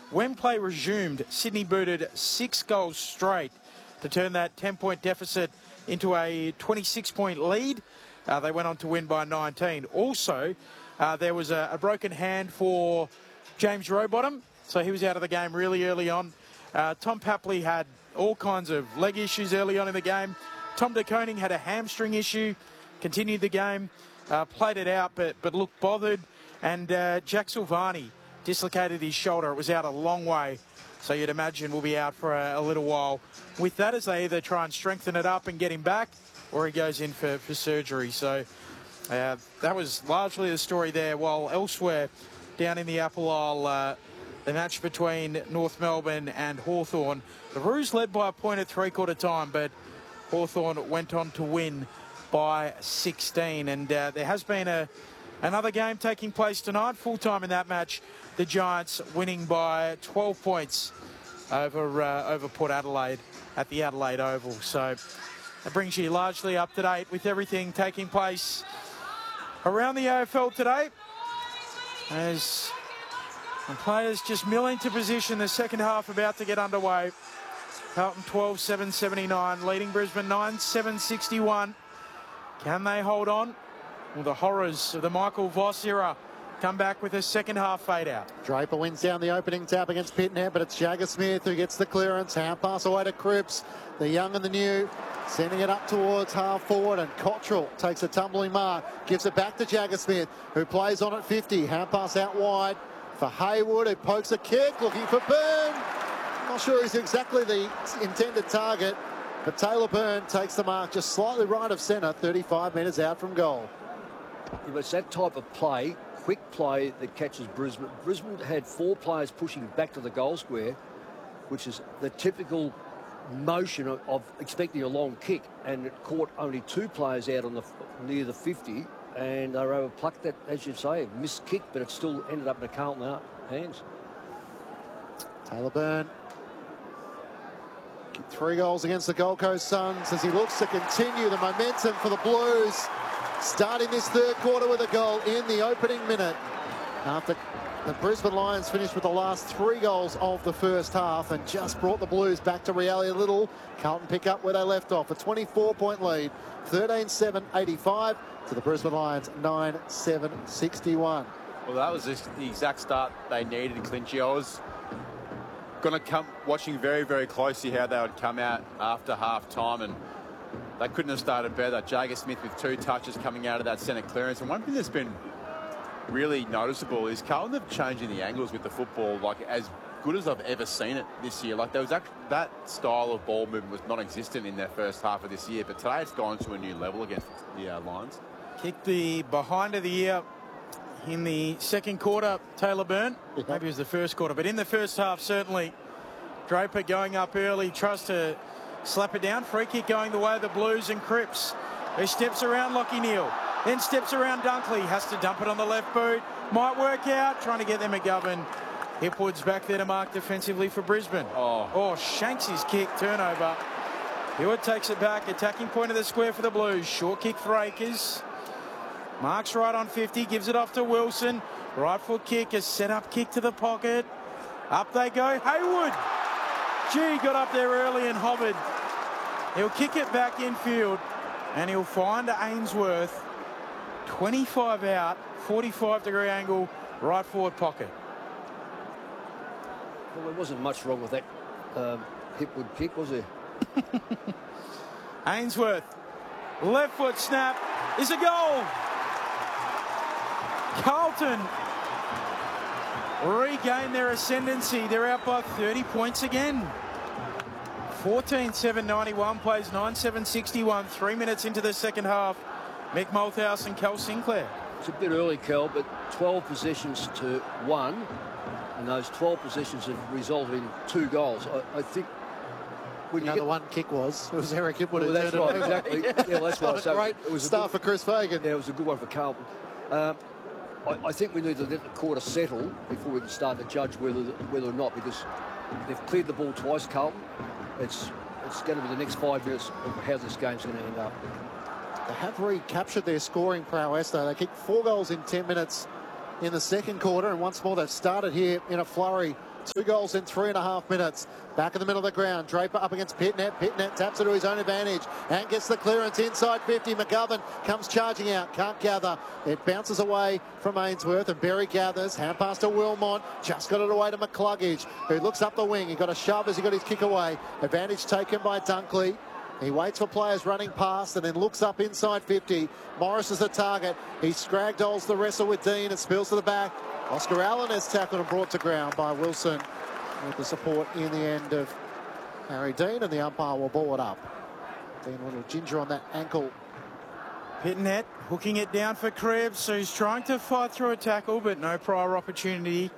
when play resumed, Sydney booted 6 goals straight to turn that 10-point deficit into a 26-point lead. They went on to win by 19. Also, there was a broken hand for James Rowbottom, so he was out of the game really early on. Tom Papley had all kinds of leg issues early on in the game. Tom De Koning had a hamstring issue, continued the game, played it out, but looked bothered. And Jack Silvani dislocated his shoulder. It was out a long way, so you'd imagine we'll be out for a little while with that, as they either try and strengthen it up and get him back, or he goes in for surgery. So that was largely the story there. While elsewhere, down in the Apple Isle, the match between North Melbourne and Hawthorn. The Roos led by a point at three-quarter time, but Hawthorn went on to win by 16. And there has been another game taking place tonight, full-time in that match. The Giants winning by 12 points over Port Adelaide at the Adelaide Oval. So that brings you largely up to date with everything taking place around the AFL today, as the players just mill into position. The second half about to get underway. Carlton 12-7-79, leading Brisbane 9-7-61. Can they hold on? Will the horrors of the Michael Voss era come back with a second half fade out? Draper wins down the opening tap against Pitner, but it's Jagger Smith who gets the clearance. Hand pass away to Cripps, the young and the new, sending it up towards half forward, and Cottrell takes a tumbling mark, gives it back to Jagger Smith, who plays on at 50. Hand pass out wide for Hayward, who pokes a kick, looking for Byrne. Not sure he's exactly the intended target, but Taylor Byrne takes the mark just slightly right of centre, 35 metres out from goal. It's that type of play, quick play, that catches Brisbane. Brisbane had 4 players pushing back to the goal square, which is the typical motion of expecting a long kick, and it caught only 2 players out on near the 50, and they were able to pluck that, as you say, missed kick, but it still ended up in the Carlton hands. Taylor Byrne, 3 goals against the Gold Coast Suns as he looks to continue the momentum for the Blues, starting this third quarter with a goal in the opening minute, after the Brisbane Lions finished with the last 3 goals of the first half and just brought the Blues back to reality a little. Carlton pick up where they left off, a 24-point lead, 13-7-85 to the Brisbane Lions 9-7-61. Well, that was just the exact start they needed in Clinchy. I was going to come watching very, very closely how they would come out after half-time, and they couldn't have started better. Jagger Smith with 2 touches coming out of that centre clearance. And one thing that's been really noticeable is Carlton have changed in the angles with the football, like as good as I've ever seen it this year. Like there was that style of ball movement was non-existent in their first half of this year, but today it's gone to a new level against the Lions. Kicked the behind of the ear in the second quarter, Taylor Byrne. Maybe it was the first quarter, but in the first half, certainly. Draper going up early, tries to slap it down. Free kick going the way of the Blues, and Cripps, who steps around Lachie Neale, then steps around Dunkley, has to dump it on the left boot. Might work out, trying to get there McGovern. Hipwood's back there to mark defensively for Brisbane. Oh, Shanks his kick, turnover. Hewitt takes it back, attacking point of the square for the Blues. Short kick for Akers. Marks right on 50, gives it off to Wilson. Right foot kick, a set-up kick to the pocket. Up they go, Hayward. Gee, got up there early and hovered. He'll kick it back infield, and he'll find Ainsworth. 25 out, 45-degree angle, right forward pocket. Well, there wasn't much wrong with that Hipwood kick, was there? Ainsworth, left foot snap, is a goal. Carlton regain their ascendancy. They're out by 30 points again. 14-7-91, plays 9-7-61, 3 minutes into the second half. Mick Malthouse and Kel Sinclair. It's a bit early, Kel, but 12 possessions to 1, and those 12 possessions have resulted in 2 goals. I think when the one kick was Eric Hipwood. Well, that's right, exactly. Yeah, that's right. So great it was start for Chris Fagan. Yeah, it was a good one for Carlton. I think we need to let the quarter settle before we can start to judge whether or not, because they've cleared the ball twice, Carlton. It's going to be the next 5 minutes of how this game's going to end up. They have recaptured their scoring prowess, though. They kicked 4 goals in 10 minutes in the second quarter, and once more they've started here in a flurry 2 goals in 3.5 minutes. Back in the middle of the ground. Draper up against Pitnet. Pitnet taps it to his own advantage and gets the clearance inside 50. McGovern comes charging out. Can't gather. It bounces away from Ainsworth and Berry gathers. Hand pass to Wilmot. Just got it away to McCluggage, who looks up the wing. He got a shove as he got his kick away. Advantage taken by Dunkley. He waits for players running past and then looks up inside 50. Morris is the target. He scragdolls the wrestle with Dean. It spills to the back. Oscar Allen is tackled and brought to ground by Wilson with the support in the end of Harry Dean, and the umpire will ball it up. Dean a little ginger on that ankle. Pitnet hooking it down for Krebs, who's trying to fight through a tackle, but no prior opportunity.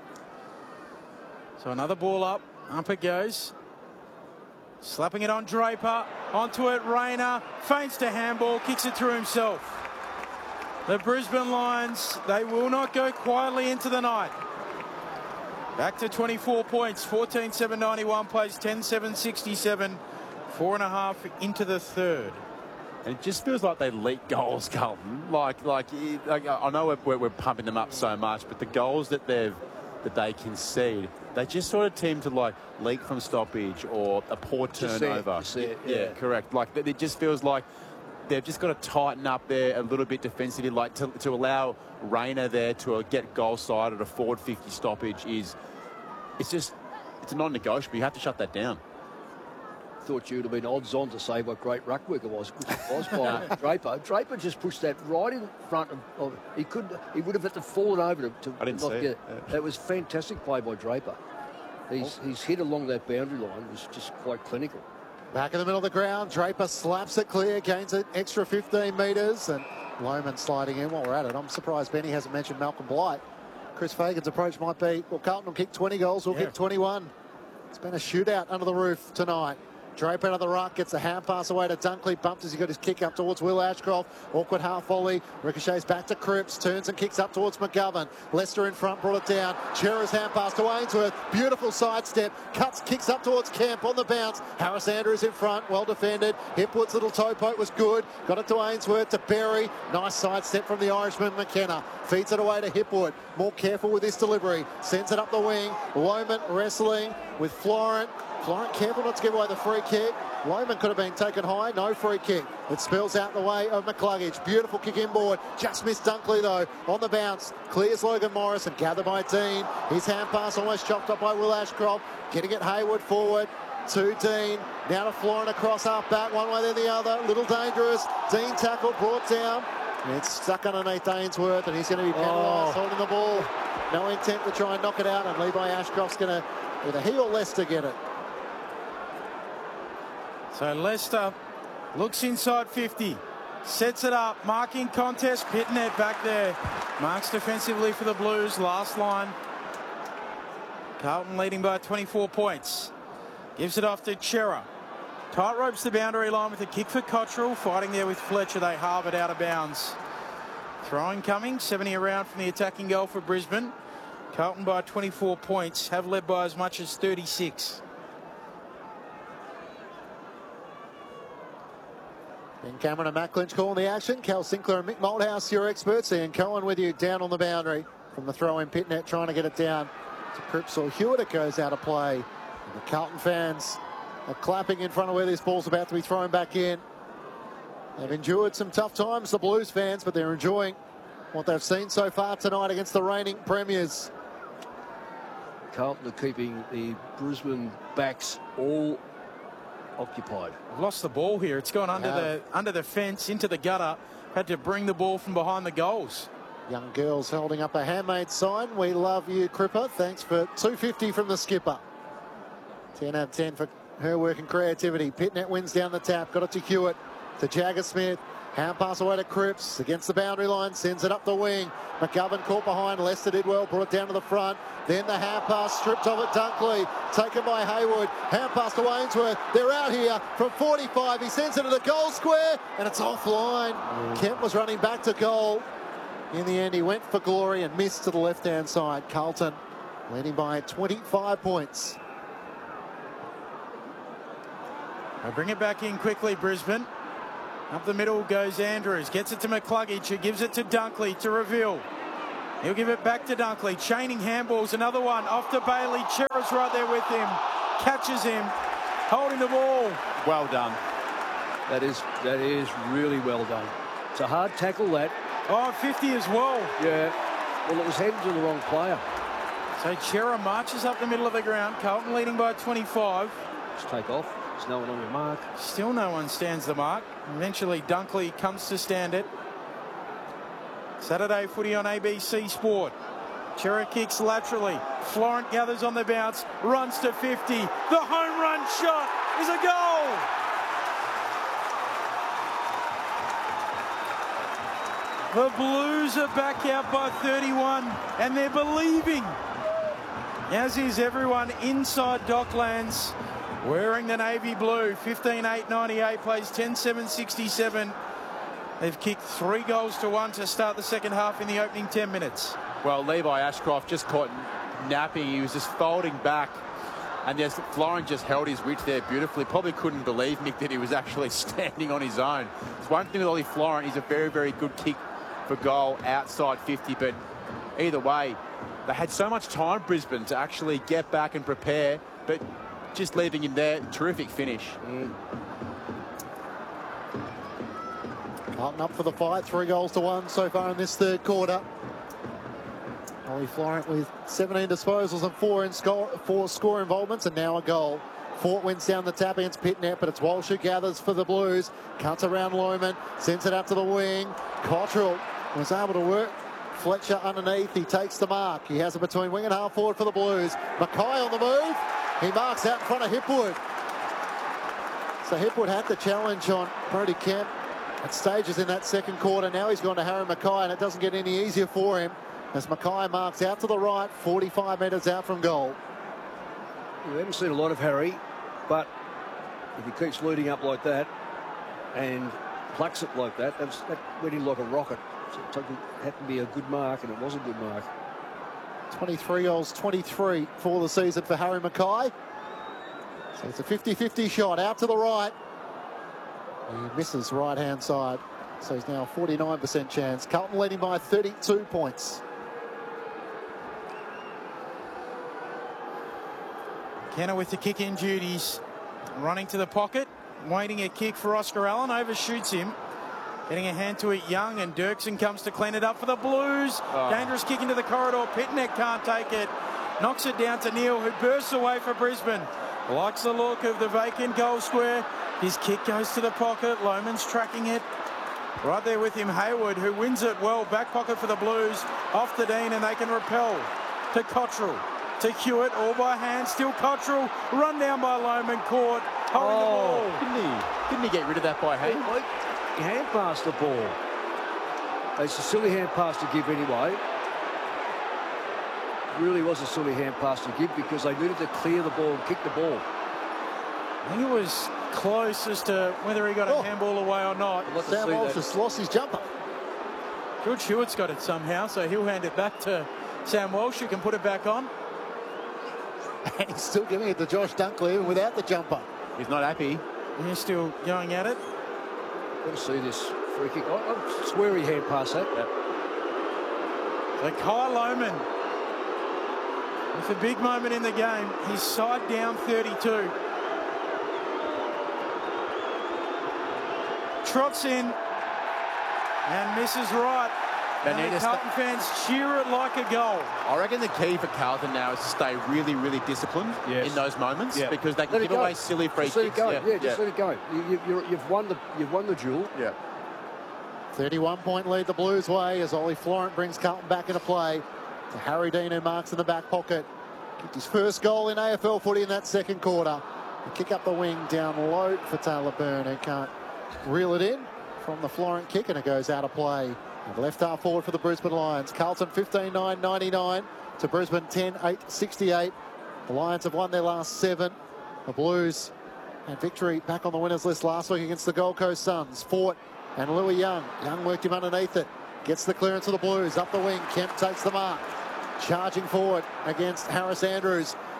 So another ball up. Up it goes. Slapping it on Draper. Onto it, Rayner. Feints to handball, kicks it through himself. The Brisbane Lions, they will not go quietly into the night. Back to 24 points. 14-7-91 plays 10-7-67. 4.5 into the third. And it just feels like they leak goals, Carlton. Like I know we're pumping them up so much, but the goals that they concede, they just sort of seem to like leak from stoppage or a poor turnover. Yeah, correct. Like it just feels like they've just got to tighten up there a little bit defensively, like to allow Rayner there to get goal side at a forward 50 stoppage it's a non-negotiable. You have to shut that down. Thought you would have been odds on to say what great ruck work it was by Draper. Draper just pushed that right in front of he would have had to fall over to I didn't not see get it. it. That was fantastic play by Draper. He's hit along that boundary line. It was just quite clinical. Back in the middle of the ground, Draper slaps it clear, gains an extra 15 metres, and Lohman sliding in while we're at it. I'm surprised Benny hasn't mentioned Malcolm Blight. Chris Fagan's approach might be, well, Carlton will kick 20 goals, we'll kick 21. It's been a shootout under the roof tonight. Draper out of the ruck, gets a hand pass away to Dunkley, bumped as he got his kick up towards Will Ashcroft. Awkward half volley, ricochets back to Cripps, turns and kicks up towards McGovern. Leicester in front, brought it down. Chera's hand pass to Ainsworth, beautiful sidestep, cuts, kicks up towards Kemp on the bounce. Harris Andrews in front, well defended. Hipwood's little toe poke was good, got it to Ainsworth, to Berry. Nice sidestep from the Irishman, McKenna. Feeds it away to Hipwood, more careful with this delivery. Sends it up the wing, Lohman wrestling with Florent. Florent careful not to give away the free kick. Lohman could have been taken high, no free kick. It spills out the way of McCluggage. Beautiful kick inboard, just missed Dunkley though. On the bounce, clears Logan Morris and gathered by Dean. His hand pass almost chopped up by Will Ashcroft. Getting it Hayward forward to Dean. Now to Florent across half back, one way then the other. Little dangerous. Dean tackle, brought down. It's stuck underneath Ainsworth and he's going to be penalised holding the ball. No intent to try and knock it out, and Levi Ashcroft's going to, either he or Leicester get it. So Leicester looks inside 50, sets it up, marking contest, Pitnet back there. Marks defensively for the Blues, last line. Carlton leading by 24 points. Gives it off to Chera. Tight ropes the boundary line with a kick for Cottrell, fighting there with Fletcher. They halve it out of bounds. Throwing coming, 70 around from the attacking goal for Brisbane. Carlton by 24 points, have led by as much as 36. Ben Cameron and Matt Clinch calling the action. Cal Sinclair and Mick Malthouse, your experts. Ian Cohen with you down on the boundary from the throw in. Pitnet trying to get it down to Cripps or Hewitt. It goes out of play. And the Carlton fans are clapping in front of where this ball's about to be thrown back in. They've endured some tough times, the Blues fans, but they're enjoying what they've seen so far tonight against the reigning premiers. Carlton are keeping the Brisbane backs all occupied. Lost the ball here. It's gone under the fence into the gutter. Had to bring the ball from behind the goals. Young girls holding up a handmade sign. We love you, Cripper. Thanks for $2.50 from the skipper. 10 out of 10 for her work and creativity. Pitnet wins down the tap. Got it to Hewitt. To Jagger Smith. Hand pass away to Cripps. Against the boundary line. Sends it up the wing. McGovern caught behind. Leicester did well. Brought it down to the front. Then the hand pass stripped of it. Dunkley. Taken by Hayward. Hand pass to Ainsworth. They're out here from 45. He sends it to the goal square. And it's offline. Kemp was running back to goal. In the end, he went for glory and missed to the left-hand side. Carlton leading by 25 points. They bring it back in quickly, Brisbane. Up the middle goes Andrews. Gets it to McCluggage, who gives it to Dunkley to reveal. He'll give it back to Dunkley. Chaining handballs, another one off to Bailey. Chera's right there with him. Catches him, holding the ball. Well done. That is really well done. It's a hard tackle, that. Oh, 50 as well. Yeah. Well, it was heading to the wrong player. So Chera marches up the middle of the ground. Carlton leading by 25. Let's take off. There's no one on your mark. Still no one stands the mark. Eventually Dunkley comes to stand it. Saturday footy on ABC Sport. Chera kicks laterally. Florent gathers on the bounce. Runs to 50. The home run shot is a goal. The Blues are back out by 31 and they're believing. As is everyone inside Docklands wearing the navy blue. 15-8-98 plays 10-7-67. They've kicked 3 goals to 1 to start the second half in the opening 10 minutes. Well, Levi Ashcroft just caught napping. He was just folding back. And yes, Florent just held his width there beautifully. Probably couldn't believe, Mick, that he was actually standing on his own. It's one thing with Ollie Florent. He's a very, very good kick for goal outside 50. But either way, they had so much time, Brisbane, to actually get back and prepare. But just leaving him there, terrific finish. Carlton up for the fight. 3 goals to 1 so far in this third quarter. Ollie Florent with 17 disposals and 4 score involvements, and now a goal. Fort wins down the tap against Pitnet, but it's Walsh who gathers for the Blues. Cuts around Lohman, sends it up to the wing. Cottrell was able to work Fletcher underneath. He takes the mark. He has it between wing and half forward for the Blues. Mackay on the move. He marks out in front of Hipwood. So Hipwood had the challenge on Brody Kemp at stages in that second quarter. Now he's gone to Harry Mackay, and it doesn't get any easier for him as Mackay marks out to the right, 45 metres out from goal. We haven't seen a lot of Harry, but if he keeps leading up like that and plucks it like that, that went in like a rocket. So it had to be a good mark, and it was a good mark. 23 goals, 23 for the season for Harry Mackay. So it's a 50-50 shot out to the right. He misses right-hand side. So he's now 49% chance. Carlton leading by 32 points. Kenner with the kick-in duties. Running to the pocket. Waiting a kick for Oscar Allen. Overshoots him. Getting a hand to it, Young, and Dirksen comes to clean it up for the Blues. Dangerous kick into the corridor. Pitnet can't take it. Knocks it down to Neil, who bursts away for Brisbane. Likes the look of the vacant goal square. His kick goes to the pocket. Lohman's tracking it. Right there with him, Hayward, who wins it well. Back pocket for the Blues. Off the Dean, and they can repel to Cottrell. To Hewitt, all by hand. Still Cottrell. Run down by Lohman. Caught. Holding the ball. Didn't he get rid of that by hand? He hand passed the ball. It's a silly hand pass to give anyway. Really was a silly hand pass to give because they needed to clear the ball and kick the ball. I think it was close as to whether he got a handball away or not. Sam Walsh just lost his jumper. George Hewitt's got it somehow, so he'll hand it back to Sam Walsh, who can put it back on. And he's still giving it to Josh Dunkley even without the jumper. He's not happy. He's still going at it. Got to see this free kick. I swear he hand passed that. Yep. So Kyle Lohman, with a big moment in the game, he's side down 32. Trots in and misses right. And the Carlton fans cheer it like a goal. I reckon the key for Carlton now is to stay really, really disciplined in those moments because they can give away silly free kicks. Let it go. Just let it go. You've won the duel. Yeah. 31-point lead the Blues way as Ollie Florent brings Carlton back into play. To Harry Dean, who marks in the back pocket. Kicked his first goal in AFL footy in that second quarter. A kick up the wing down low for Taylor Byrne, who can't reel it in from the Florent kick, and it goes out of play. And left half forward for the Brisbane Lions. Carlton 15-9-99 to Brisbane 10-8-68. The Lions have won their last 7. The Blues and victory back on the winners list last week against the Gold Coast Suns. Fort and Louis Young. Young worked him underneath it. Gets the clearance of the Blues. Up the wing. Kemp takes the mark. Charging forward against Harris Andrews.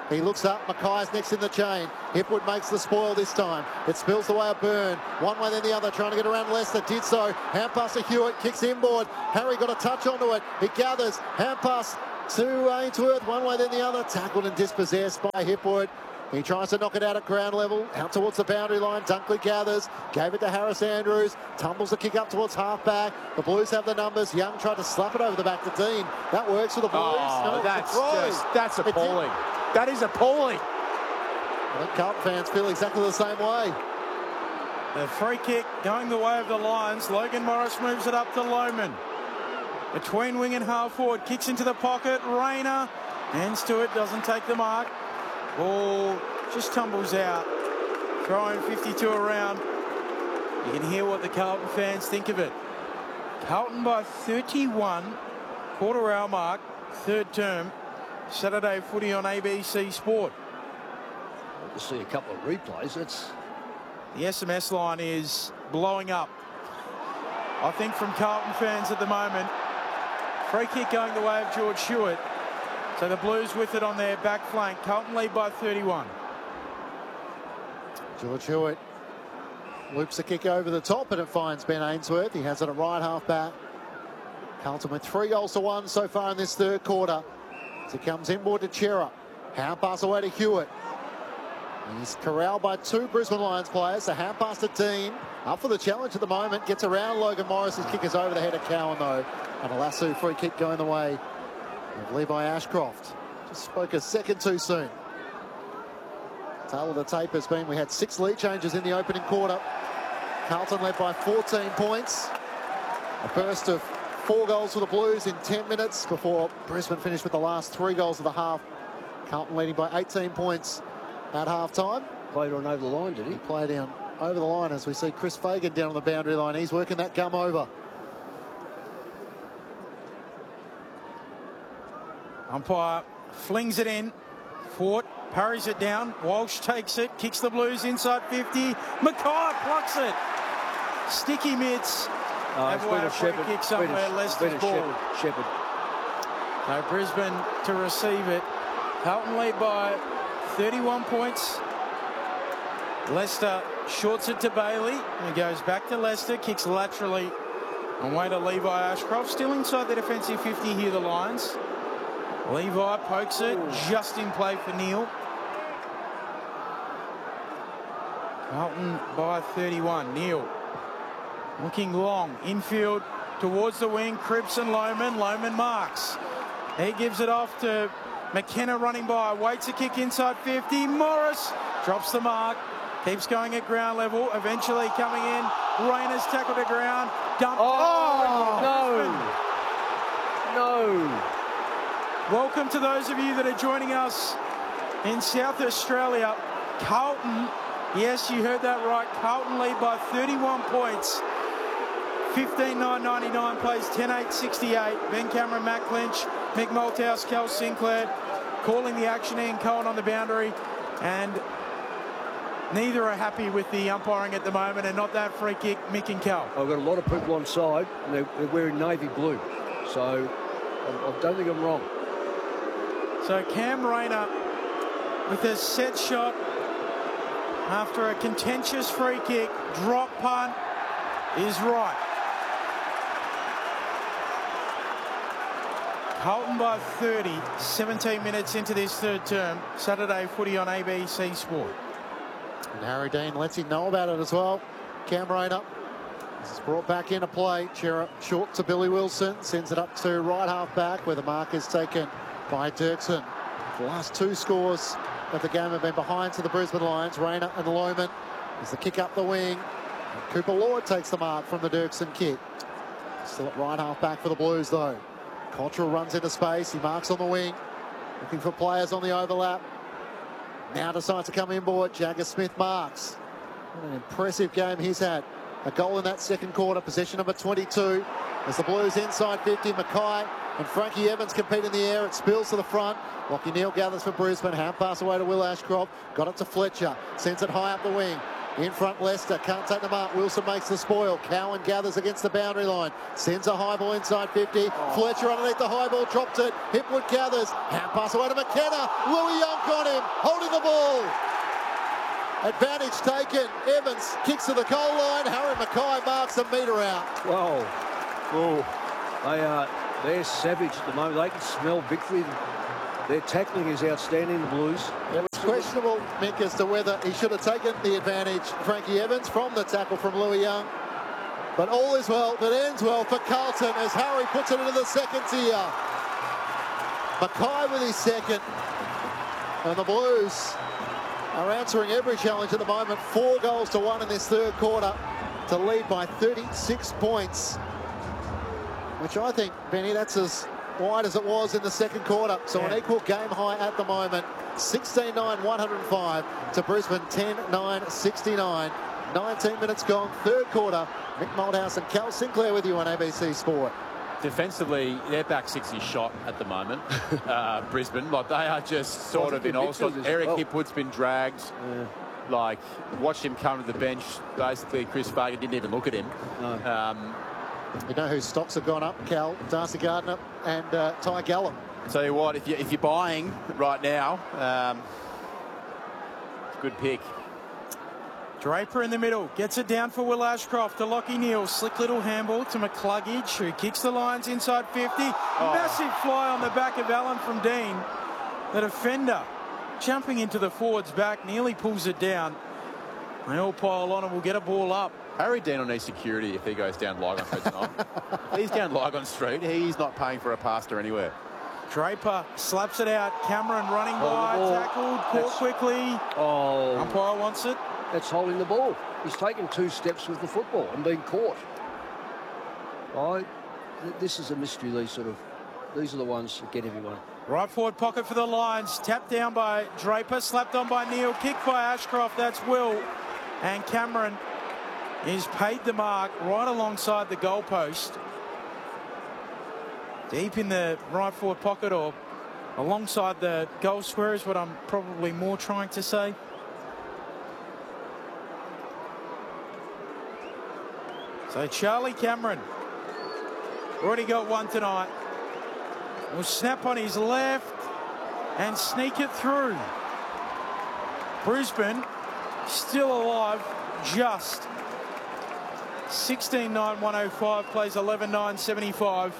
He looks up. Mackay's next in the chain. Hipwood makes the spoil this time. It spills the way of Byrne. One way then the other, trying to get around Leicester. Did so. Hand pass to Hewitt. Kicks inboard. Harry got a touch onto it. He gathers. Hand pass to Ainsworth. One way then the other. Tackled and dispossessed by Hipwood. He tries to knock it out at ground level, out towards the boundary line. Dunkley gathers, gave it to Harris Andrews, tumbles the kick up towards half-back. The Blues have the numbers. Young tried to slap it over the back to Dean. That works for the Blues. Oh, that's appalling. That is appalling. I think Carlton fans feel exactly the same way. The free kick going the way of the Lions. Logan Morris moves it up to Lohman. Between wing and half forward, kicks into the pocket. Rayner hands to it, doesn't take the mark. Ball just tumbles out. Throwing 52 around. You can hear what the Carlton fans think of it. Carlton by 31. Quarter hour mark. Third term. Saturday footy on ABC Sport. To see a couple of replays. The SMS line is blowing up. I think from Carlton fans at the moment. Free kick going the way of George Hewitt. So the Blues with it on their back flank. Carlton lead by 31. George Hewitt loops the kick over the top, and it finds Ben Ainsworth. He has it at right half back. Carlton with 3 goals to 1 so far in this third quarter. As he comes inboard to Chera. Hand pass away to Hewitt. He's corralled by 2 Brisbane Lions players. The hand pass to Dean. Up for the challenge at the moment. Gets around Logan Morris. His kick is over the head of Cowan though. And a lasso free kick going the way of Levi Ashcroft. Just spoke a second too soon. Tale of the tape has been we had 6 lead changes in the opening quarter. Carlton led by 14 points. A burst of 4 goals for the Blues in 10 minutes before Brisbane finished with the last 3 goals of the half. Carlton leading by 18 points at half time. Played on over the line, did he? He played down over the line as we see Chris Fagan down on the boundary line. He's working that gum over. Umpire flings it in. Fort parries it down. Walsh takes it, kicks the Blues inside 50. Mackay plucks it. Sticky mitts. Have away a free kick somewhere. Leicester's ball. Shepherd. So Brisbane to receive it. Carlton lead by 31 points. Leicester shorts it to Bailey. And goes back to Leicester. Kicks laterally. And way to Levi Ashcroft. Still inside the defensive 50 here, the Lions. Levi pokes it. Just in play for Neil. Carlton by 31. Neil looking long. Infield towards the wing. Cripps and Lohman. Lohman marks. He gives it off to McKenna running by. Waits a kick inside 50. Morris drops the mark. Keeps going at ground level. Eventually coming in. Rayner's tackled to ground. Dumped. No. Welcome to those of you that are joining us in South Australia. Carlton, yes, you heard that right. Carlton lead by 31 points. 15-9-99 plays 10-8-68. Ben Cameron, Matt Clinch, Mick Malthouse, Kel Sinclair calling the action. Ian Cohen on the boundary. And neither are happy with the umpiring at the moment, and not that free kick, Mick and Cal. I've got a lot of people on side, and they're wearing navy blue. So I don't think I'm wrong. So Cam Rayner with a set shot after a contentious free kick. Drop punt is right. Carlton by 30, 17 minutes into this third term. Saturday footy on ABC Sport. And Harry Dean lets him know about it as well. Cam Rayner. This is brought back into play. Chera short to Billy Wilson. Sends it up to right half back where the mark is taken by Dirksen. The last 2 scores of the game have been behind to the Brisbane Lions. Rayner and Lohman. As the kick up the wing. And Cooper Lord takes the mark from the Dirksen kick. Still at right half back for the Blues though. Cottrell runs into space. He marks on the wing. Looking for players on the overlap. Now decides to come inboard. Jagger Smith marks. What an impressive game he's had. A goal in that second quarter. Possession number 22. As the Blues inside 50. Mackay and Frankie Evans compete in the air. It spills to the front. Lachie Neale gathers for Brisbane. Hand pass away to Will Ashcroft. Got it to Fletcher. Sends it high up the wing. In front, Leicester can't take the mark. Wilson makes the spoil. Cowan gathers against the boundary line. Sends a high ball inside 50. Fletcher underneath the high ball, dropped it. Hipwood gathers. Hand pass away to McKenna. Louis Young got him, holding the ball. Advantage taken. Evans kicks to the goal line. Harry Mackay marks a metre out. Whoa. Oh. They're savage at the moment. They can smell victory. Their tackling is outstanding, the Blues. It was questionable, Mick, as to whether he should have taken the advantage, Frankie Evans, from the tackle from Louis Young. But all is well that ends well for Carlton as Harry puts it into the second tier. Mackay with his second. And the Blues are answering every challenge at the moment. 4 goals to 1 in this third quarter to lead by 36 points. Which I think, Benny, that's as wide as it was in the second quarter. So an equal game high at the moment. 16-9, 105 to Brisbane, 10-9, 69. 19 minutes gone, third quarter. Mick Malthouse and Cal Sinclair with you on ABC Sport. Defensively, their back six is shot at the moment. Brisbane, like they are just sort of in all sorts. Eric Hipwood's been dragged. Yeah. Like, watched him come to the bench. Basically, Chris Fagan didn't even look at him. No. You know whose stocks have gone up, Cal? Darcy Gardner and Ty Gallup. Tell you what, if you're buying right now, good pick. Draper in the middle, gets it down for Will Ashcroft to Lachie Neale. Slick little handball to McCluggage, who kicks the Lions inside 50. Massive fly on the back of Allen from Dean. The defender jumping into the forward's back, nearly pulls it down. They all pile on and will get a ball up. Harry Dean will need security if he goes down Lygon Street tonight. If he's down Lygon Street, he's not paying for a pasta anywhere. Draper slaps it out. Cameron running by, tackled, caught quickly. Umpire wants it. That's holding the ball. He's taken 2 steps with the football and been caught. This is a mystery. These are the ones that get everyone. Right forward pocket for the Lions. Tapped down by Draper, slapped on by Neale, kicked by Ashcroft. That's Will. And Cameron is paid the mark right alongside the goalpost. Deep in the right forward pocket, or alongside the goal square is what I'm probably more trying to say. So Charlie Cameron already got one tonight. Will snap on his left and sneak it through. Brisbane still alive, just 16-9, 105, plays 11-9, 75.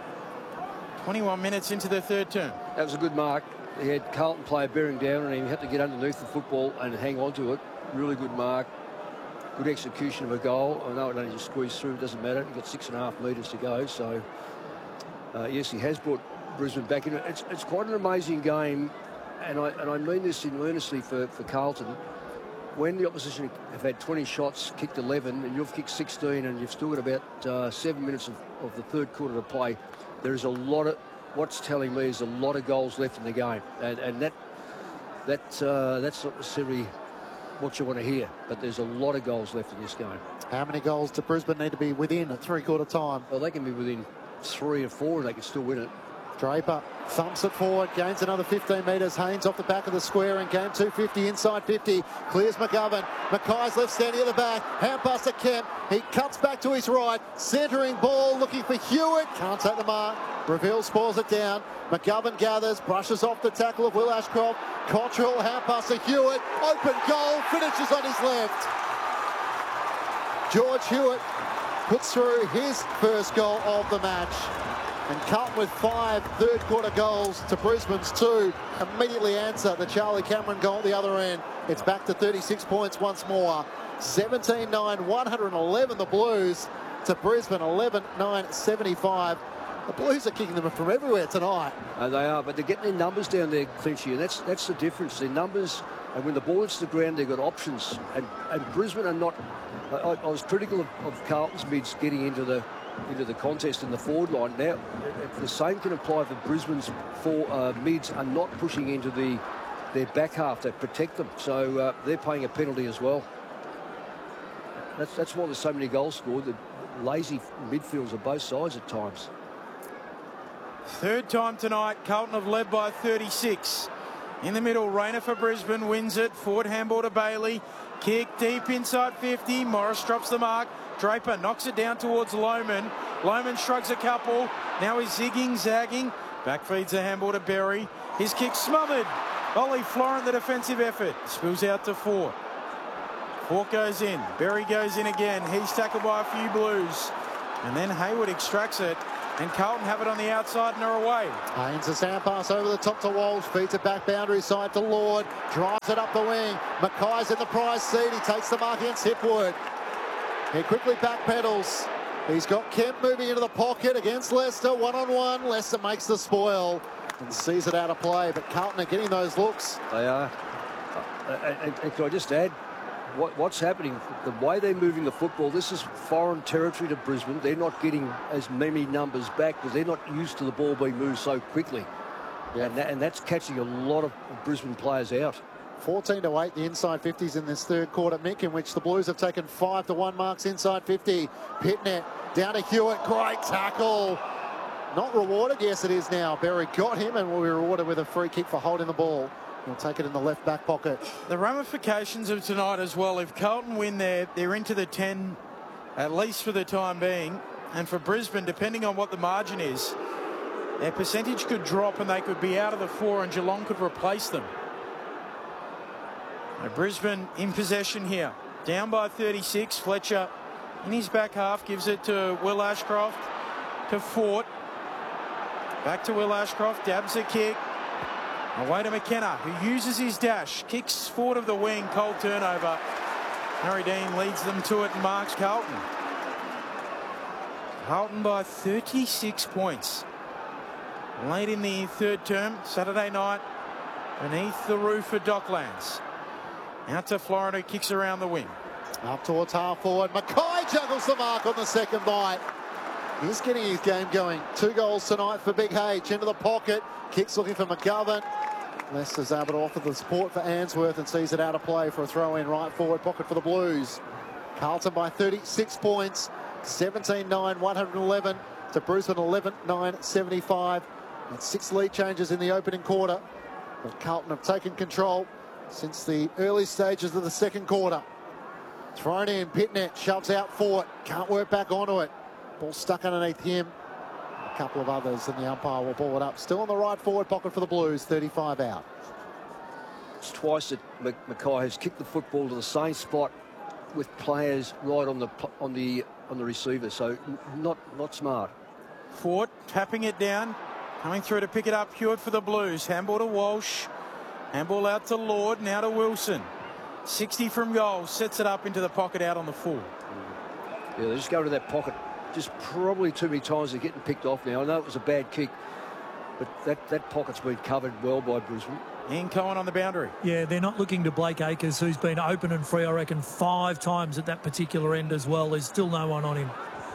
21 minutes into the third term. That was a good mark. He had Carlton player bearing down and he had to get underneath the football and hang on to it. Really good mark. Good execution of a goal. I know it only just squeezed through, it doesn't matter. You've got 6.5 metres to go. So, yes, he has brought Brisbane back in. It's quite an amazing game, and I mean this in earnestly for Carlton. When the opposition have had 20 shots, kicked 11, and you've kicked 16, and you've still got about 7 minutes of the third quarter to play, there is a lot of, what's telling me is a lot of goals left in the game, and that's not necessarily what you want to hear, but there's a lot of goals left in this game. How many goals do Brisbane need to be within at three-quarter time? Well, they can be within 3 or 4 and they can still win it. Draper thumps it forward, gains another 15 metres. Haynes off the back of the square and game 250 inside 50. Clears McGovern. Mackay's left standing at the back. Hand pass to Kemp. He cuts back to his right. Centering ball looking for Hewitt. Can't take the mark. Reville spoils it down. McGovern gathers, brushes off the tackle of Will Ashcroft. Cottrell, hand pass to Hewitt. Open goal, finishes on his left. George Hewitt puts through his first goal of the match. And Carlton with 5 third-quarter goals to Brisbane's 2. Immediately answer the Charlie Cameron goal at the other end. It's back to 36 points once more. 17-9, 111 the Blues to Brisbane, 11-9, 75. The Blues are kicking them from everywhere tonight. They are, but they're getting their numbers down there, Clinchy, and that's the difference. Their numbers, and when the ball hits the ground, they've got options. And Brisbane are not... I was critical of Carlton's mids getting into the contest in the forward line. Now, the same can apply for Brisbane's mids are not pushing into their back half that protect them. So they're paying a penalty as well. That's why there's so many goals scored. The lazy midfielders on both sides at times. Third time tonight, Carlton have led by 36. In the middle, Rayner for Brisbane wins it. Forward handball to Bailey. Kick deep inside 50. Morris drops the mark. Draper knocks it down towards Lohman. Lohman shrugs a couple. Now he's zigging, zagging. Back feeds the handball to Berry. His kick smothered. Ollie Florent, the defensive effort. Spills out to Fort. Fort goes in. Berry goes in again. He's tackled by a few Blues. And then Hayward extracts it. And Carlton have it on the outside and are away. Haynes, a sound pass over the top to Walsh. Feeds it back boundary side to Lord. Drives it up the wing. Mackay's in the prize seat. He takes the mark against Hipwood. He quickly backpedals. He's got Kemp moving into the pocket against Leicester. One-on-one. Leicester makes the spoil and sees it out of play. But Carlton are getting those looks. They are. And can I just add, what's happening, the way they're moving the football, this is foreign territory to Brisbane. They're not getting as many numbers back because they're not used to the ball being moved so quickly. Yeah. And that's catching a lot of Brisbane players out. 14-8, the inside 50s in this third quarter, Mick, in which the Blues have taken 5-1 marks inside 50. Pitnet down to Hewitt. Great tackle. Not rewarded. Yes, it is now. Berry got him and will be rewarded with a free kick for holding the ball. He'll take it in the left back pocket. The ramifications of tonight as well, if Carlton win there, they're into the 10, at least for the time being. And for Brisbane, depending on what the margin is, their percentage could drop and they could be out of the 4 and Geelong could replace them. Now Brisbane in possession here. Down by 36. Fletcher in his back half gives it to Will Ashcroft, to Fort. Back to Will Ashcroft, dabs a kick. Away to McKenna, who uses his dash, kicks forward of the wing, cold turnover. Harry Dean leads them to it and marks Carlton. Carlton by 36 points. Late in the third term, Saturday night, beneath the roof of Docklands. Out to Florida, kicks around the wing. Up towards half forward. Mackay juggles the mark on the second bite. He's getting his game going. 2 goals tonight for Big H. Into the pocket. Kicks looking for McGovern. Leicester's able to offer the support for Answorth and sees it out of play for a throw in right forward pocket for the Blues. Carlton by 36 points. 17-9, 111 to Brisbane 11-9, 75. And 6 lead changes in the opening quarter. But Carlton have taken control since the early stages of the second quarter. Thrown in, Pitnet shoves out Fort. Can't work back onto it. Ball stuck underneath him. A couple of others, and the umpire will ball it up. Still in the right forward pocket for the Blues, 35 out. It's twice that Mackay has kicked the football to the same spot with players right on the receiver. So not smart. Fort tapping it down, coming through to pick it up. Hewitt for the Blues. Handball to Walsh. Handball out to Lord. Now to Wilson. 60 from goal. Sets it up into the pocket out on the full. Yeah, they just go to that pocket. Just probably too many times they're getting picked off now. I know it was a bad kick, but that pocket's been covered well by Brisbane. Ian Cohen on the boundary. Yeah, they're not looking to Blake Acres, who's been open and free, I reckon, 5 times at that particular end as well. There's still no one on him.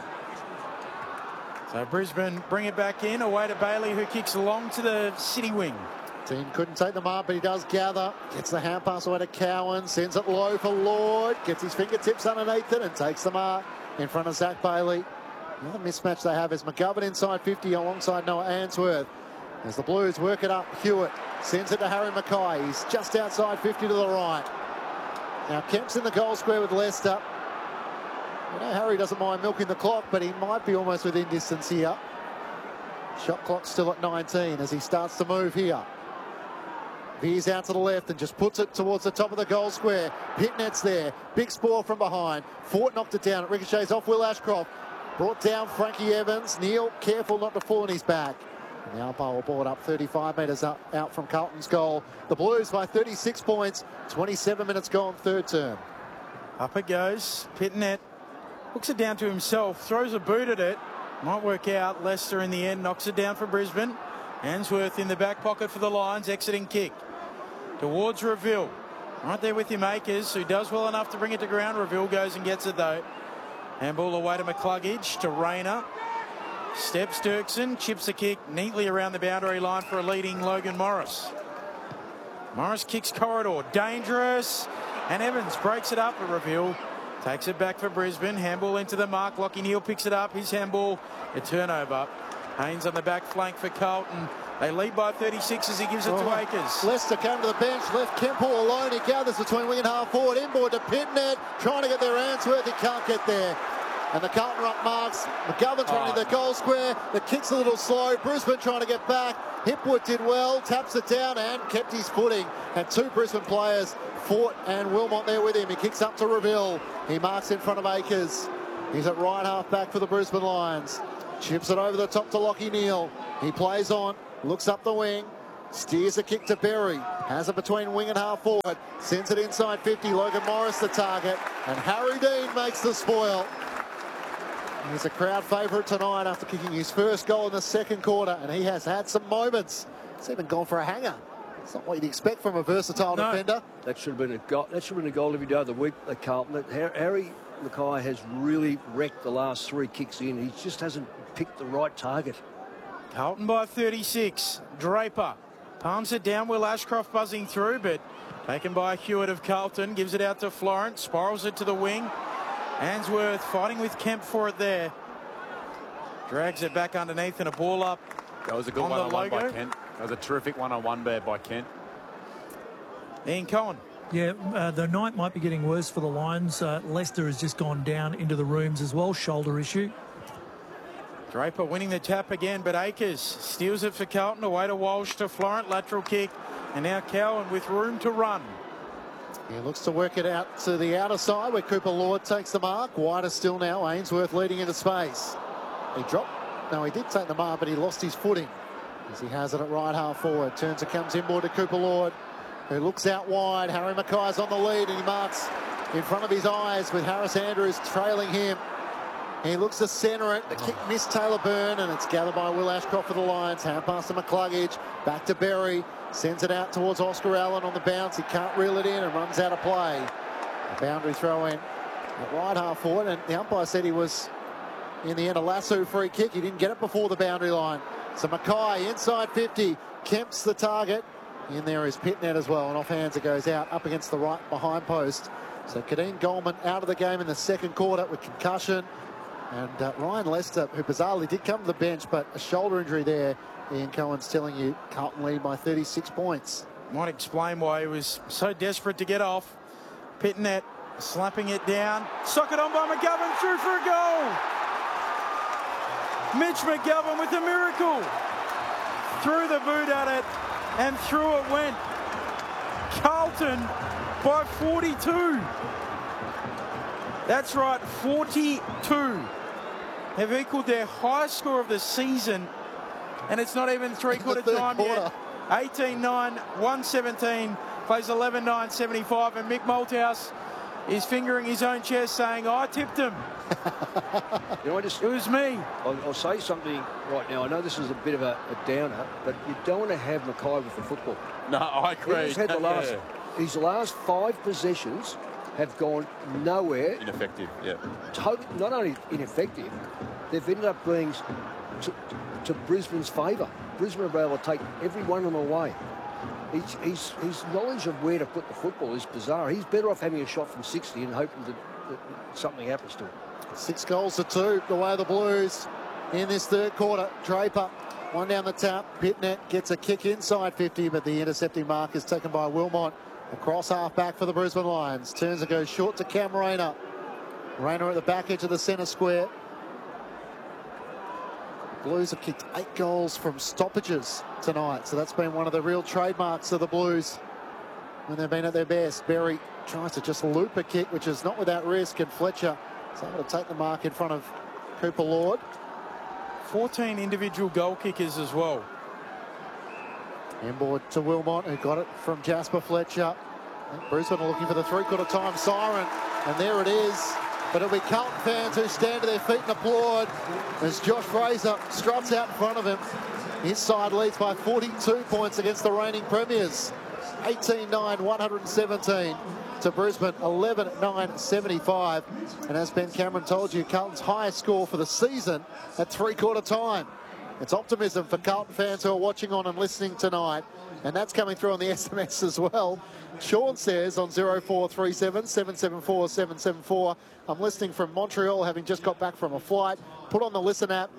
So Brisbane bring it back in. Away to Bailey, who kicks along to the city wing. Dean couldn't take them up, but he does gather. Gets the hand pass away to Cowan. Sends it low for Lord. Gets his fingertips underneath it and takes the mark in front of Zach Bailey. Another mismatch they have is McGovern inside 50 alongside Noah Answorth. As the Blues work it up, Hewitt sends it to Harry Mackay. He's just outside 50 to the right. Now Kemp's in the goal square with Leicester. You know, Harry doesn't mind milking the clock, but he might be almost within distance here. Shot clock still at 19 as he starts to move here. Veers out to the left and just puts it towards the top of the goal square. Pitnet's there. Big spoil from behind. Fort knocked it down. It ricochets off Will Ashcroft. Brought down Frankie Evans. Neil careful not to fall on his back. And the umpire will ball it up 35 metres out from Carlton's goal. The Blues by 36 points. 27 minutes gone, third term. Up it goes. Pitnet hooks it down to himself. Throws a boot at it. Might work out. Leicester in the end knocks it down for Brisbane. Answorth in the back pocket for the Lions. Exiting kick. Towards Reville. Right there with him, Akers, who does well enough to bring it to ground. Reville goes and gets it, though. Handball away to McCluggage, to Rayner. Steps Dirksen, chips a kick neatly around the boundary line for a leading Logan Morris. Morris kicks corridor. Dangerous. And Evans breaks it up, but Reville takes it back for Brisbane. Handball into the mark. Lockie Neal picks it up. His handball, a turnover. Haynes on the back flank for Carlton. They lead by 36 as he gives it to Akers. Leicester came to the bench, left Kempel alone. He gathers between wing and half forward. Inboard to Pitnet, trying to get there Ainsworth. He can't get there. And the Carlton ruck marks. McGovern's running to the goal square. The kick's a little slow. Brisbane trying to get back. Hipwood did well, taps it down and kept his footing. And two Brisbane players, Fort and Wilmot, there with him. He kicks up to Reville. He marks in front of Akers. He's at right half back for the Brisbane Lions. Chips it over the top to Lockie Neal. He plays on, looks up the wing, steers a kick to Berry. Has it between wing and half forward. Sends it inside 50. Logan Morris the target. And Harry Dean makes the spoil. He's a crowd favourite tonight after kicking his first goal in the second quarter. And he has had some moments. He's even gone for a hanger. It's not what you'd expect from a versatile defender. That should have been a goal. That should have been a goal every day of the week at Carlton. Harry Mackay has really wrecked the last three kicks in. He just hasn't picked the right target. Carlton by 36. Draper palms it down. Will Ashcroft buzzing through, but taken by Hewitt of Carlton. Gives it out to Florence. Spirals it to the wing. Ainsworth fighting with Kemp for it there. Drags it back underneath and a ball up. That was a good one-on-one by Kent. That was a terrific one-on-one there by Kent. Ian Cohen. Yeah, the night might be getting worse for the Lions. Leicester has just gone down into the rooms as well. Shoulder issue. Draper winning the tap again, but Akers steals it for Carlton. Away to Walsh, to Florent, lateral kick. And now Cowan with room to run. He looks to work it out to the outer side where Cooper Lord takes the mark. Wider still now. Ainsworth leading into space. He dropped. No, he did take the mark, but he lost his footing as he has it at right half forward. Turns and comes inboard to Cooper Lord, who looks out wide. Harry Mackay's on the lead and he marks in front of his eyes with Harris Andrews trailing him. He looks to centre it. The kick missed Taylor Byrne and it's gathered by Will Ashcroft for the Lions. Hand pass to McCluggage. Back to Berry. Sends it out towards Oscar Allen on the bounce. He can't reel it in and runs out of play. A boundary throw in at right half forward. And the umpire said he was, in the end, a lasso free kick. He didn't get it before the boundary line. So Mackay inside 50. Kemp's the target. In there is Pitnet as well. And off hands it goes out up against the right behind post. So Kadeem Goldman out of the game in the second quarter with concussion. And Ryan Lester, who bizarrely did come to the bench, but a shoulder injury there. Ian Cohen's telling you Carlton lead by 36 points. Might explain why he was so desperate to get off. Pitnet slapping it down. Socket on by McGovern, through for a goal. Mitch McGovern with a miracle. Threw the boot at it and through it went. Carlton by 42. That's right, 42. Have equalled their highest score of the season, and it's not even three-quarter time yet. 18-9, 117, plays 11-9-75, and Mick Malthouse is fingering his own chest saying, I tipped him. You know, it was me. I'll say something right now. I know this is a bit of a downer, but you don't want to have Mackay with the football. No, I agree. He's had his last 5 possessions have gone nowhere. Ineffective, yeah. Not only ineffective, they've ended up being to Brisbane's favour. Brisbane are able to take every one of them away. His knowledge of where to put the football is bizarre. He's better off having a shot from 60 and hoping that something happens to him. 6 goals to 2, the way of the Blues in this third quarter. Draper, one down the tap. Pitnet gets a kick inside 50, but the intercepting mark is taken by Wilmot. Across half back for the Brisbane Lions. Turns and goes short to Cam Rayner. Rayner at the back edge of the centre square. Blues have kicked 8 goals from stoppages tonight. So that's been one of the real trademarks of the Blues when they've been at their best. Berry tries to just loop a kick, which is not without risk. And Fletcher is able to take the mark in front of Cooper Lord. 14 individual goal kickers as well. Inboard to Wilmot, who got it from Jasper Fletcher. Brisbane are looking for the three-quarter time siren, and there it is. But it'll be Carlton fans who stand to their feet and applaud as Josh Fraser struts out in front of him. His side leads by 42 points against the reigning premiers. 18-9, 117 to Brisbane, 11-9-75. And as Ben Cameron told you, Carlton's highest score for the season at three-quarter time. It's optimism for Carlton fans who are watching on and listening tonight. And that's coming through on the SMS as well. Sean says on 0437 774 774, I'm listening from Montreal, having just got back from a flight. Put on the Listen app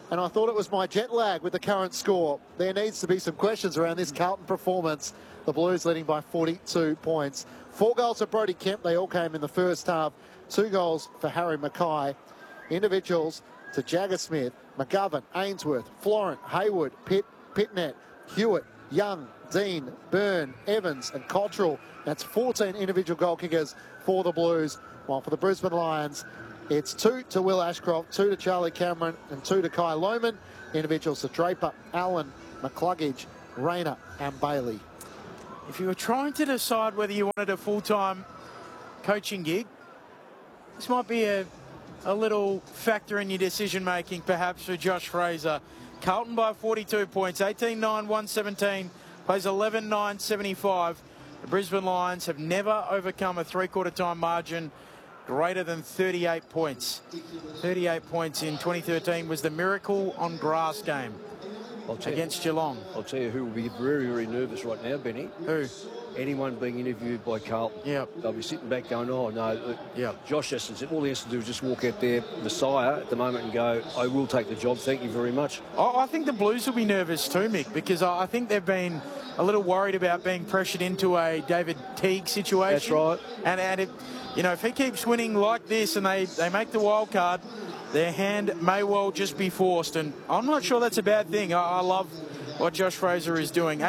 And I thought it was my jet lag with the current score. There needs to be some questions around this Carlton performance. The Blues leading by 42 points. 4 goals for Brodie Kemp. They all came in the first half. 2 goals for Harry Mackay. Individuals to Jagger Smith, McGovern, Ainsworth, Florent, Hayward, Pitnet, Hewitt, Young, Dean, Byrne, Evans and Cottrell. That's 14 individual goal kickers for the Blues. While for the Brisbane Lions, it's 2 to Will Ashcroft, 2 to Charlie Cameron and 2 to Kai Lohmann. Individuals to Draper, Allen, McCluggage, Rayner and Bailey. If you were trying to decide whether you wanted a full-time coaching gig, this might be a little factor in your decision-making, perhaps, for Josh Fraser. Carlton by 42 points, 18-9-117, plays 11-9-75. The Brisbane Lions have never overcome a three-quarter time margin greater than 38 points. 38 points in 2013 was the Miracle on Grass game against Geelong. I'll tell you who will be very, very nervous right now, Benny. Who? Anyone being interviewed by Carlton. Yep. They'll be sitting back going, oh, no. Yep. Josh Essence, all he has to do is just walk out there, Messiah, at the moment and go, I will take the job, thank you very much. I think the Blues will be nervous too, Mick, because I think they've been a little worried about being pressured into a David Teague situation. That's right. And if he keeps winning like this and they make the wild card, their hand may well just be forced. And I'm not sure that's a bad thing. I love what Josh Fraser is doing.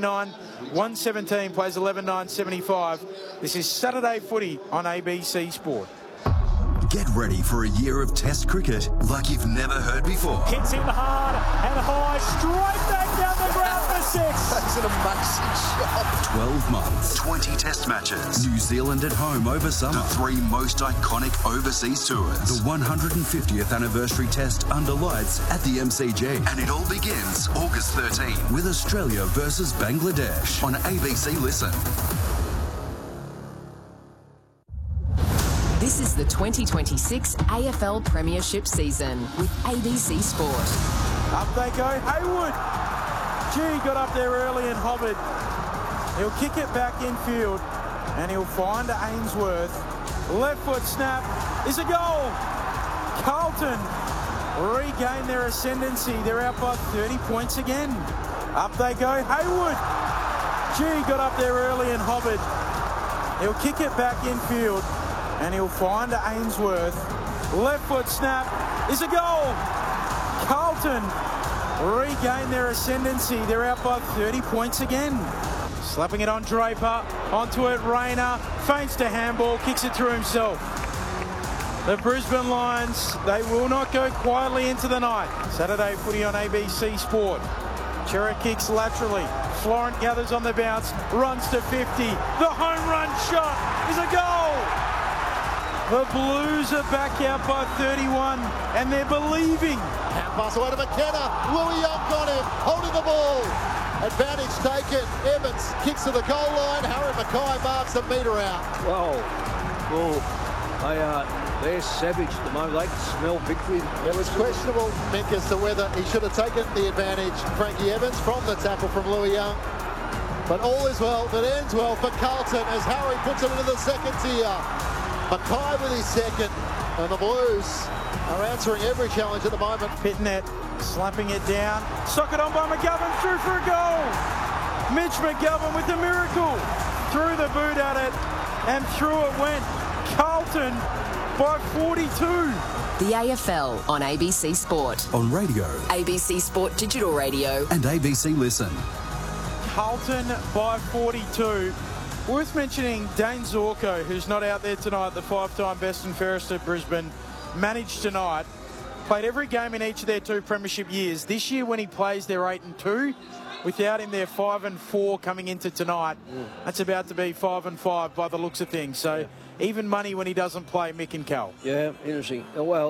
18-9-117, plays 11-9-75. This is Saturday footy on ABC Sport. Get ready for a year of Test cricket like you've never heard before. Hits him hard and high, straight back down the ground for 6. That's an amazing shot. 12 months, 20 Test matches. New Zealand at home over summer. The 3 most iconic overseas tours. The 150th anniversary Test under lights at the MCG. And it all begins August 13 with Australia versus Bangladesh on ABC Listen. This is the 2026 AFL Premiership season with ABC Sport. Up they go, Hayward. Gee, got up there early and hovered. He'll kick it back infield and he'll find Ainsworth. Left foot snap is a goal. Carlton regain their ascendancy. They're out by 30 points again. Up they go, Hayward. Gee, got up there early and hovered. He'll kick it back infield and he'll find Ainsworth. Left foot snap is a goal. Carlton regain their ascendancy. They're out by 30 points again. Slapping it on Draper. Onto it, Rayner. Feints to handball, kicks it through himself. The Brisbane Lions, they will not go quietly into the night. Saturday footy on ABC Sport. Chera kicks laterally. Florent gathers on the bounce, runs to 50. The home run shot is a goal. The Blues are back out by 31 and they're believing. Hand pass away to McKenna. Louis Young got him, holding the ball. Advantage taken. Evans kicks to the goal line. Harry Mackay marks a metre out. Whoa. They're savage at the moment. They can smell victory. It was questionable, Mick, as to whether he should have taken the advantage, Frankie Evans, from the tackle from Louis Young. But all is well that ends well for Carlton as Harry puts it into the second tier. Mackay with his second, and the Blues are answering every challenge at the moment. Pitnet slapping it down. Socket on by McGovern, through for a goal. Mitch McGovern with the miracle. Threw the boot at it, and through it went. Carlton by 42. The AFL on ABC Sport. On radio. ABC Sport Digital Radio. And ABC Listen. Carlton by 42. Worth mentioning Dane Zorko, who's not out there tonight, the 5-time best and fairest at Brisbane, managed tonight. Played every game in each of their 2 premiership years. This year when he plays, they're 8-2. Without him, they're 5-4 coming into tonight. That's about to be 5-5 by the looks of things. So even money when he doesn't play, Mick and Cal. Yeah, interesting. Well,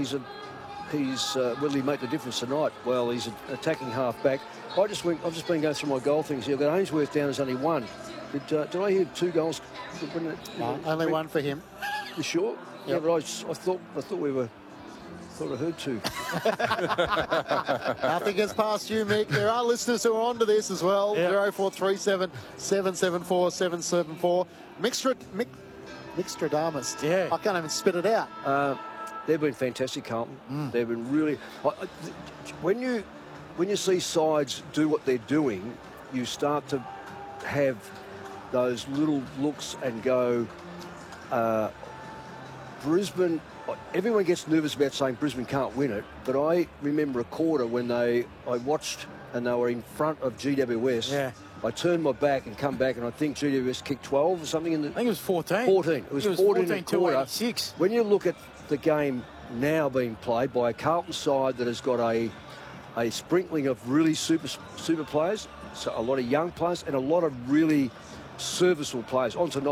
will he make the difference tonight? Well, he's an attacking half-back. I've just been going through my goal things here. I've got Ainsworth down as only 1. Did I hear 2 goals? No, only 1 for him. You sure? Yep. Yeah, but I thought I heard 2. Nothing gets past you, Mick. There are listeners who are onto this as well. Yep. 0437 774 774. Mixtradamus. Yeah. I can't even spit it out. They've been fantastic, Carlton. They've been really... When you see sides do what they're doing, you start to have those little looks and go, Brisbane... Everyone gets nervous about saying Brisbane can't win it, but I remember a quarter when I watched and they were in front of GWS. Yeah. I turned my back and come back, and I think GWS kicked 12 or something. I think it was 14. 14. It was 14 in a quarter. 86. When you look at the game now being played by a Carlton side that has got a sprinkling of really super players, so a lot of young players and a lot of really serviceable players. On to